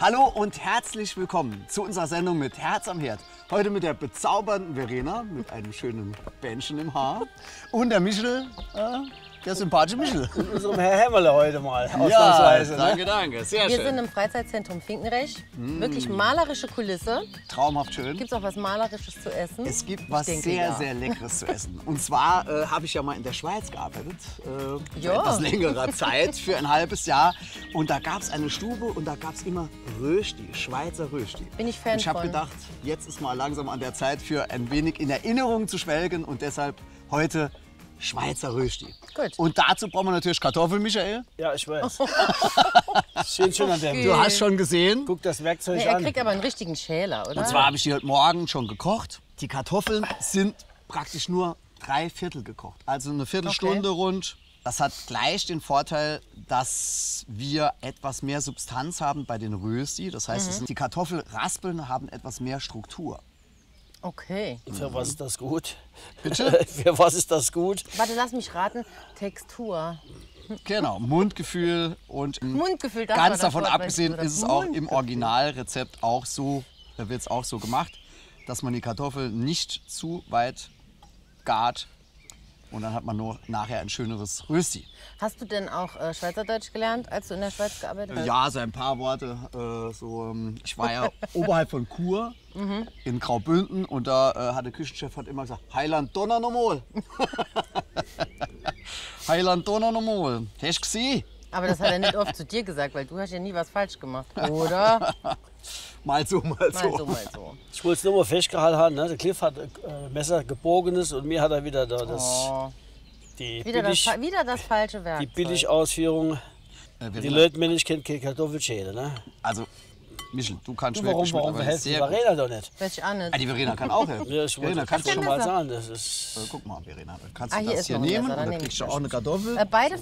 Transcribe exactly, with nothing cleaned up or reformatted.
Hallo und herzlich willkommen zu unserer Sendung mit Herz am Herd. Heute mit der bezaubernden Verena mit einem schönen Bändchen im Haar und der Michel, äh, der sympathische Michel. Mit unserem Herr Hämmerle heute mal, Ja, ausnahmsweise. danke, Ne? danke, sehr Wir schön. sind im Freizeitzentrum Finkenrecht. Wirklich malerische Kulisse. Traumhaft schön. Gibt es auch was Malerisches zu essen? Es gibt was denke, sehr, ja. sehr Leckeres zu essen. Und zwar äh, habe ich ja mal in der Schweiz gearbeitet, äh, Ja. für etwas längerer Zeit, für ein halbes Jahr. Und da gab es eine Stube und da gab es immer Rösti, Schweizer Rösti. Bin ich Fan Und ich habe von. gedacht, jetzt ist mal langsam an der Zeit für ein wenig in Erinnerung zu schwelgen und deshalb heute Schweizer Rösti. Gut. Und dazu brauchen wir natürlich Kartoffeln, Michael. Ja, ich weiß. Schön, schön an dem. Du hast schon gesehen. Guck das Werkzeug Nee, er an. kriegt aber einen richtigen Schäler, oder? Und zwar habe ich die heute Morgen schon gekocht. Die Kartoffeln sind praktisch nur drei Viertel gekocht. Also eine Viertelstunde Okay. rund. Das hat gleich den Vorteil, dass wir etwas mehr Substanz haben bei den Rösti. Das heißt, es sind- die Kartoffelraspeln haben etwas mehr Struktur. Okay. Für was ist das gut? Bitte? Für was ist das gut? Warte, lass mich raten. Textur. Genau, Mundgefühl und Mundgefühl, das war ganz das davon Wort, abgesehen was ich ist es gesucht auch habe. im Originalrezept auch so, da wird es auch so gemacht, dass man die Kartoffel nicht zu weit gart und dann hat man nur nachher ein schöneres Rösti. Hast du denn auch äh, Schweizerdeutsch gelernt, als du in der Schweiz gearbeitet hast? Ja, so ein paar Worte. Äh, so, ähm, ich war ja oberhalb von Chur in Graubünden und da äh, hat der Küchenchef hat immer gesagt, Heiland Donner nochmal. Heiland Donner nochmal. Hast du gesehen? Aber das hat er nicht oft zu dir gesagt, weil du hast ja nie was falsch gemacht, oder? Mal so, mal so. Mal so, mal so. Ich wollte es nur mal festgehalten haben. Ne? Der Cliff hat äh, Messer gebogenes und mir hat er wieder da das, Oh. die, Wieder, das, billig, fa- wieder das falsche die Werkzeug. Billigausführung. Äh, Die Verena, Leute, Mensch, kennt keine Kartoffelschäle. Ne? also, Michel, du kannst Du, warum, wirklich warum mittlerweile helfen die sehr gut. Verräter doch nicht? Weiß ich auch nicht. Ah, die Verena kann auch helfen. Ja, ich wollte Verena, kannst du schon schon mal Messer? sagen. Das ist Äh, guck mal, Verena, dann kannst Ah, du hier das ist hier noch ein nehmen Messer, und dann dann nehme kriegst ich du das. auch eine Kartoffel. Äh, beide